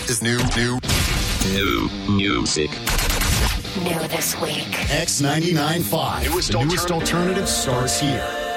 is new music. New this week. X99.5. Newest the newest alternative starts here.